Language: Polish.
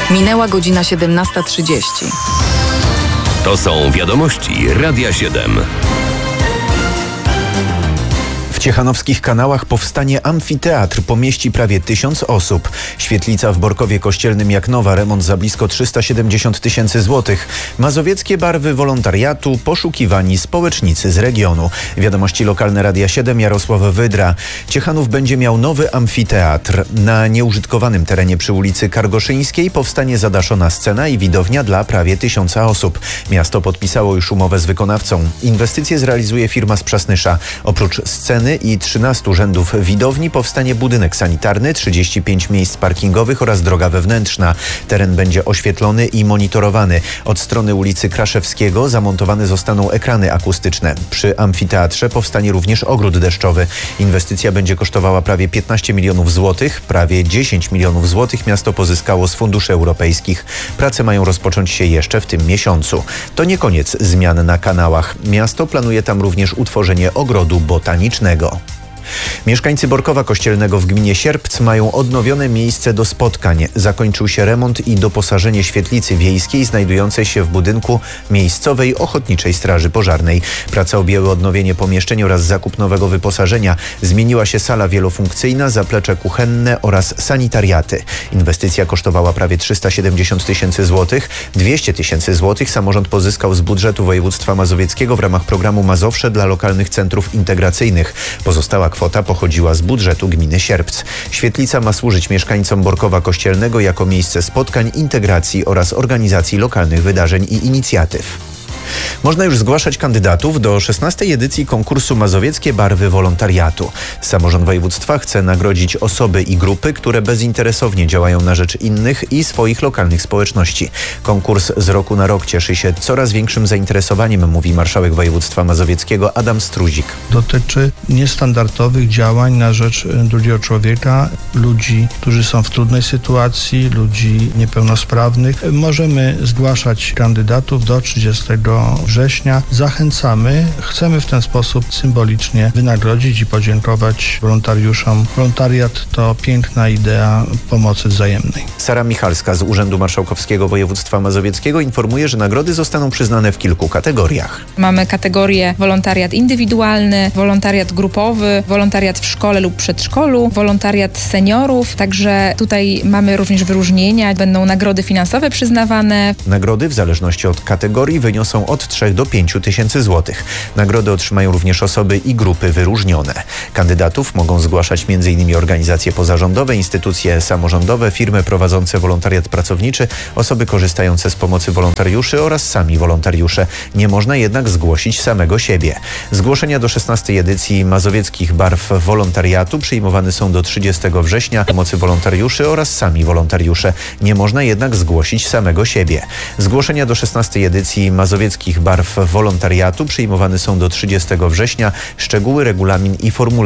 Minęła godzina 17:30. To są wiadomości Radia 7. W ciechanowskich Kanałach powstanie amfiteatr, pomieści prawie 1000 osób. Świetlica w Borkowie Kościelnym jak nowa, remont za blisko 370 000 złotych. Mazowieckie barwy wolontariatu, poszukiwani społecznicy z regionu. Wiadomości lokalne Radia 7, Jarosław Wydra. Ciechanów będzie miał nowy amfiteatr. Na nieużytkowanym terenie przy ulicy Kargoszyńskiej powstanie zadaszona scena i widownia dla prawie 1000 osób. Miasto podpisało już umowę z wykonawcą. Inwestycję zrealizuje firma z Przasnysza. Oprócz sceny i 13 rzędów widowni powstanie budynek sanitarny, 35 miejsc parkingowych oraz droga wewnętrzna. Teren będzie oświetlony i monitorowany. Od strony ulicy Kraszewskiego zamontowane zostaną ekrany akustyczne. Przy amfiteatrze powstanie również ogród deszczowy. Inwestycja będzie kosztowała prawie 15 milionów złotych. Prawie 10 milionów złotych miasto pozyskało z funduszy europejskich. Prace mają rozpocząć się jeszcze w tym miesiącu. To nie koniec zmian na Kanałach. Miasto planuje tam również utworzenie ogrodu botanicznego. Mieszkańcy Borkowa Kościelnego w gminie Sierpc mają odnowione miejsce do spotkań. Zakończył się remont i doposażenie świetlicy wiejskiej znajdującej się w budynku miejscowej Ochotniczej Straży Pożarnej. Prace objęły odnowienie pomieszczeń oraz zakup nowego wyposażenia. Zmieniła się sala wielofunkcyjna, zaplecze kuchenne oraz sanitariaty. Inwestycja kosztowała prawie 370 000 złotych. 200 000 złotych samorząd pozyskał z budżetu województwa mazowieckiego w ramach programu Mazowsze dla lokalnych centrów integracyjnych. Pozostała kwota pochodziła z budżetu gminy Sierpc. Świetlica ma służyć mieszkańcom Borkowa Kościelnego jako miejsce spotkań, integracji oraz organizacji lokalnych wydarzeń i inicjatyw. Można już zgłaszać kandydatów do 16. edycji konkursu Mazowieckie Barwy Wolontariatu. Samorząd województwa chce nagrodzić osoby i grupy, które bezinteresownie działają na rzecz innych i swoich lokalnych społeczności. Konkurs z roku na rok cieszy się coraz większym zainteresowaniem, mówi marszałek województwa mazowieckiego Adam Struzik. Dotyczy niestandardowych działań na rzecz drugiego człowieka, ludzi, którzy są w trudnej sytuacji, ludzi niepełnosprawnych. Możemy zgłaszać kandydatów do 30 września. Zachęcamy. Chcemy w ten sposób symbolicznie wynagrodzić i podziękować wolontariuszom. Wolontariat to piękna idea pomocy wzajemnej. Sara Michalska z Urzędu Marszałkowskiego Województwa Mazowieckiego informuje, że nagrody zostaną przyznane w kilku kategoriach. Mamy kategorię wolontariat indywidualny, wolontariat grupowy, wolontariat w szkole lub przedszkolu, wolontariat seniorów. Także tutaj mamy również wyróżnienia. Będą nagrody finansowe przyznawane. Nagrody w zależności od kategorii wyniosą od 3 do 5 tysięcy złotych. Nagrody otrzymają również osoby i grupy wyróżnione. Kandydatów mogą zgłaszać m.in. organizacje pozarządowe, instytucje samorządowe, firmy prowadzące wolontariat pracowniczy, osoby korzystające z pomocy wolontariuszy oraz sami wolontariusze. Nie można jednak zgłosić samego siebie. Zgłoszenia do 16. edycji Mazowieckich Barw Wolontariatu przyjmowane są do 30 września. Pomocy wolontariuszy oraz sami wolontariusze. Nie można jednak zgłosić samego siebie. Zgłoszenia do 16. edycji Mazowieckich Barw Wolontariatu przyjmowane są do 30 września. Szczegóły, regulamin i formularz